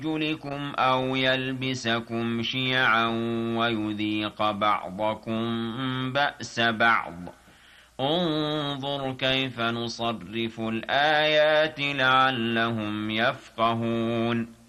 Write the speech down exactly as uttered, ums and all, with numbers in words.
أرجلكم أو يلبسكم شيعا ويذيق بعضكم بأس بعض انظر كيف نصرف الآيات لعلهم يفقهون